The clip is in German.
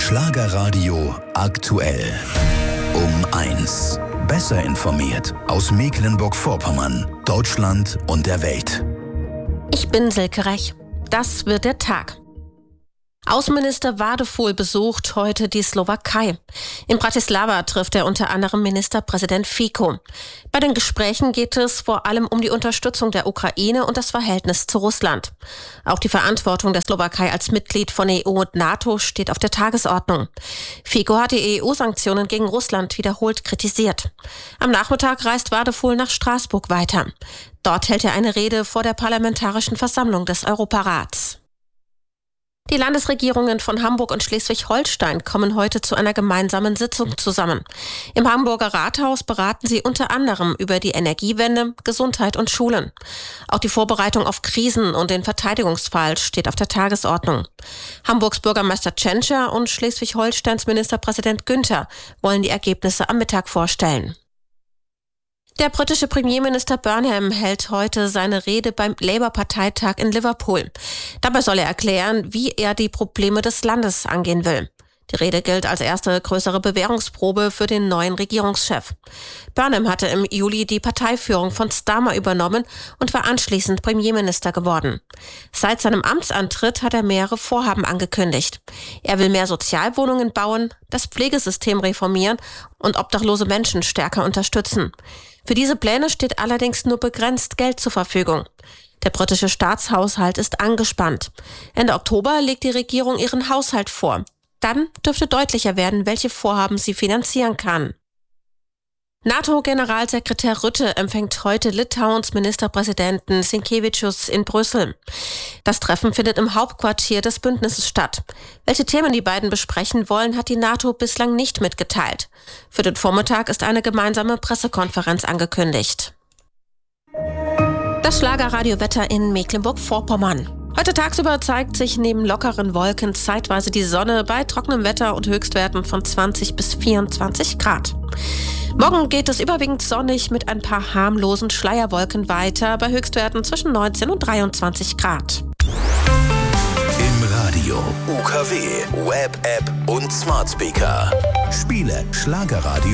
Schlagerradio aktuell. Um 1. Besser informiert aus Mecklenburg-Vorpommern, Deutschland und der Welt. Ich bin Silke Rech. Das wird der Tag. Außenminister Wadefuhl besucht heute die Slowakei. In Bratislava trifft er unter anderem Ministerpräsident Fico. Bei den Gesprächen geht es vor allem um die Unterstützung der Ukraine und das Verhältnis zu Russland. Auch die Verantwortung der Slowakei als Mitglied von EU und NATO steht auf der Tagesordnung. Fico hat die EU-Sanktionen gegen Russland wiederholt kritisiert. Am Nachmittag reist Wadefuhl nach Straßburg weiter. Dort hält er eine Rede vor der Parlamentarischen Versammlung des Europarats. Die Landesregierungen von Hamburg und Schleswig-Holstein kommen heute zu einer gemeinsamen Sitzung zusammen. Im Hamburger Rathaus beraten sie unter anderem über die Energiewende, Gesundheit und Schulen. Auch die Vorbereitung auf Krisen und den Verteidigungsfall steht auf der Tagesordnung. Hamburgs Bürgermeister Tschentscher und Schleswig-Holsteins Ministerpräsident Günther wollen die Ergebnisse am Mittag vorstellen. Der britische Premierminister Burnham hält heute seine Rede beim Labour-Parteitag in Liverpool. Dabei soll er erklären, wie er die Probleme des Landes angehen will. Die Rede gilt als erste größere Bewährungsprobe für den neuen Regierungschef. Burnham hatte im Juli die Parteiführung von Starmer übernommen und war anschließend Premierminister geworden. Seit seinem Amtsantritt hat er mehrere Vorhaben angekündigt. Er will mehr Sozialwohnungen bauen, das Pflegesystem reformieren und obdachlose Menschen stärker unterstützen. Für diese Pläne steht allerdings nur begrenzt Geld zur Verfügung. Der britische Staatshaushalt ist angespannt. Ende Oktober legt die Regierung ihren Haushalt vor. Dann dürfte deutlicher werden, welche Vorhaben sie finanzieren kann. NATO-Generalsekretär Rutte empfängt heute Litauens Ministerpräsidenten Sinkevičius in Brüssel. Das Treffen findet im Hauptquartier des Bündnisses statt. Welche Themen die beiden besprechen wollen, hat die NATO bislang nicht mitgeteilt. Für den Vormittag ist eine gemeinsame Pressekonferenz angekündigt. Das Schlagerradiowetter in Mecklenburg-Vorpommern. Heute tagsüber zeigt sich neben lockeren Wolken zeitweise die Sonne bei trockenem Wetter und Höchstwerten von 20 bis 24 Grad. Morgen geht es überwiegend sonnig mit ein paar harmlosen Schleierwolken weiter bei Höchstwerten zwischen 19 und 23 Grad. Im Radio, UKW, Web-App und Smart Speaker. Spiele Schlagerradio.